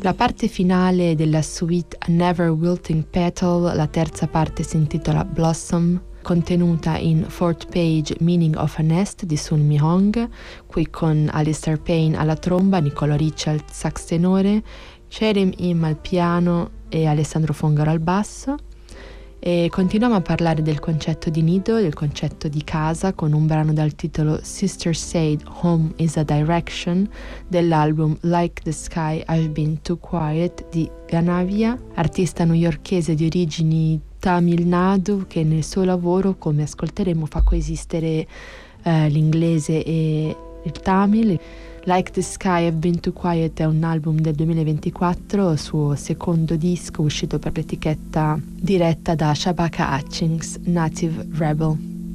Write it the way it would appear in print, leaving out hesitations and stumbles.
La parte finale della suite A Never Wilting Petal, la terza parte, si intitola Blossom, contenuta in Fourth Page Meaning of a Nest di Sun Mi Hong, qui con Alistair Payne alla tromba, Nicola Richard sax tenore, Cherim Im al piano e Alessandro Fongaro al basso. E continuiamo a parlare del concetto di nido, del concetto di casa, con un brano dal titolo Sister Said Home is a Direction dell'album Like the Sky I've Been Too Quiet di Ganavia, artista newyorkese di origini Tamil Nadu, che nel suo lavoro, come ascolteremo, fa coesistere l'inglese e il Tamil. Like the Sky I've Been Too Quiet è un album del 2024, suo secondo disco uscito per l'etichetta diretta da Shabaka Hutchings, Native Rebel.